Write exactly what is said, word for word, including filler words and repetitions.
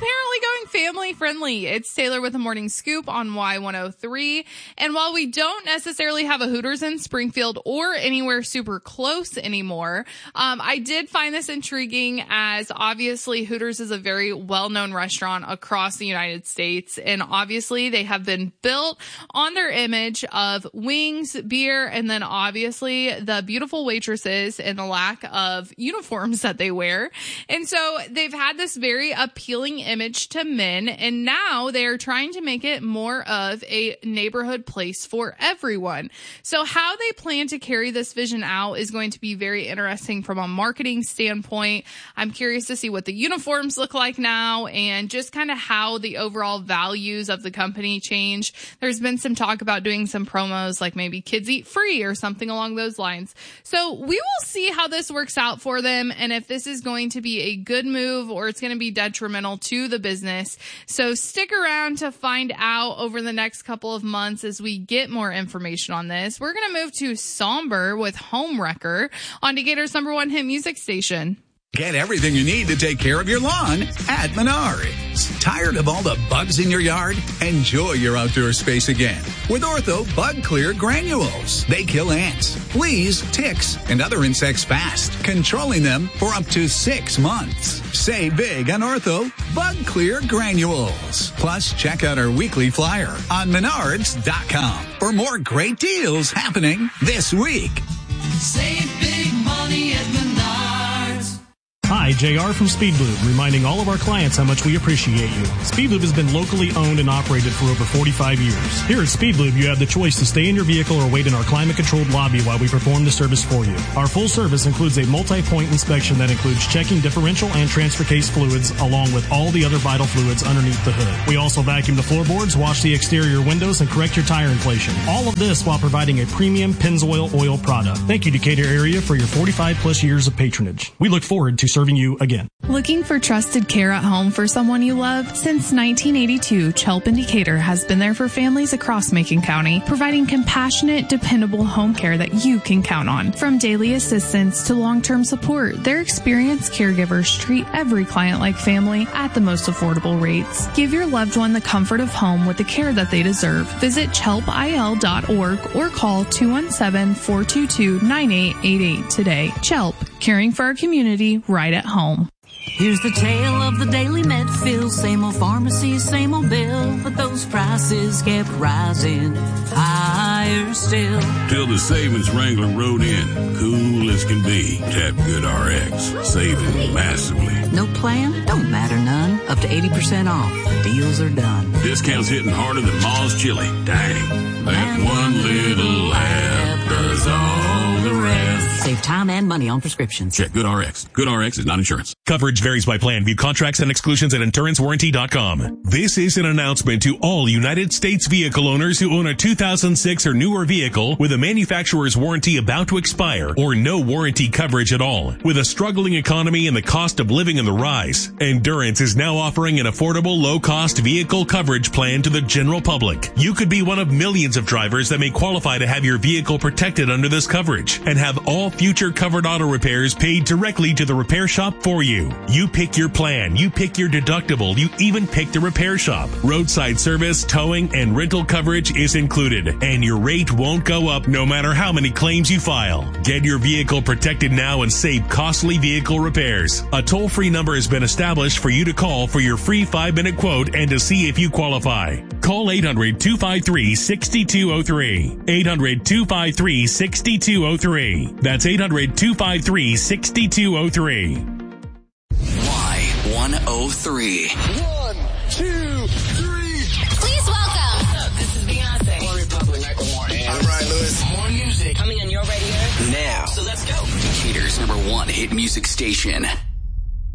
apparently going family friendly. It's Taylor with the Morning Scoop on Y one oh three. And while we don't necessarily have a Hooters in Springfield or anywhere super close anymore, um, I did find this intriguing, as obviously Hooters is a very well-known restaurant across the United States. And obviously they have been built on their image of wings, beer, and then obviously the beautiful waitresses and the lack of uniforms that they wear. And so they've had this very appealing image to men, and now they are trying to make it more of a neighborhood place for everyone. So how they plan to carry this vision out is going to be very interesting from a marketing standpoint. I'm curious to see what the uniforms look like now and just kind of how the overall values of the company change. There's been some talk about doing some promos like maybe kids eat free or something along those lines. So we will see how this works out for them and if this is going to be a good move or it's going to be detrimental to the business. So stick around to find out over the next couple of months as we get more information on this. We're going to move to Somber with Homewrecker on Decatur's number one hit music station. Get everything you need to take care of your lawn at Menards. Tired of all the bugs in your yard? Enjoy your outdoor space again with Ortho Bug Clear Granules. They kill ants, fleas, ticks, and other insects fast, controlling them for up to six months. Save big on Ortho Bug Clear Granules. Plus, check out our weekly flyer on Menards dot com for more great deals happening this week. Save big money at Menards. Hi, J R from Speedlube, reminding all of our clients how much we appreciate you. Speedlube has been locally owned and operated for over forty-five years. Here at Speedlube, you have the choice to stay in your vehicle or wait in our climate-controlled lobby while we perform the service for you. Our full service includes a multi-point inspection that includes checking differential and transfer case fluids, along with all the other vital fluids underneath the hood. We also vacuum the floorboards, wash the exterior windows, and correct your tire inflation. All of this while providing a premium Pennzoil oil product. Thank you, Decatur area, for your forty-five plus years of patronage. We look forward to serving you again. Looking for trusted care at home for someone you love? Since nineteen eighty-two, Chelp in Decatur has been there for families across Macon County, providing compassionate, dependable home care that you can count on. From daily assistance to long-term support, their experienced caregivers treat every client like family at the most affordable rates. Give your loved one the comfort of home with the care that they deserve. Visit chelp I L dot org or call two one seven, four two two, nine eight eight eight today. Chelp, caring for our community right at home. Here's the tale of the daily Medfield. Same old pharmacy, same old bill, but those prices kept rising higher still. Till the savings wrangler rode in, cool as can be. Tap Good R X, saving massively. No plan? Don't matter none. Up to eighty percent off. The deals are done. Discounts hitting harder than Ma's chili. Dang, that And one little app does all the rest. Save time and money on prescriptions. Check Good R X. Good R X is not insurance. Coverage varies by plan. View contracts and exclusions at endurance warranty dot com. This is an announcement to all United States vehicle owners who own a two thousand six or newer vehicle with a manufacturer's warranty about to expire or no warranty coverage at all. With a struggling economy and the cost of living in the rise, Endurance is now offering an affordable, low-cost vehicle coverage plan to the general public. You could be one of millions of drivers that may qualify to have your vehicle protected under this coverage and have all future covered auto repairs paid directly to the repair shop for you. You pick your plan, you pick your deductible, you even pick the repair shop. Roadside service, towing, and rental coverage is included, and your rate won't go up no matter how many claims you file. Get your vehicle protected now and save costly vehicle repairs. A toll-free number has been established for you to call for your free five-minute quote and to see if you qualify. Call eight hundred, two five three, six two zero three. eight hundred, two five three, six two zero three. That's eight hundred, two five three, six two zero three. Y one oh three. One, two, three. Please welcome. What's up? This is Beyonce. One Republic, Michael Moore. I'm Ryan Lewis. More music coming on your radio. Now. So let's go. Decatur's number one hit music station.